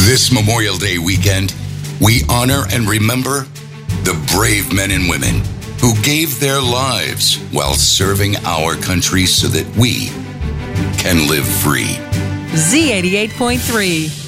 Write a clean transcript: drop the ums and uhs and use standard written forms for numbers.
This Memorial Day weekend, we honor and remember the brave men and women who gave their lives while serving our country so that we can live free. Z88.3.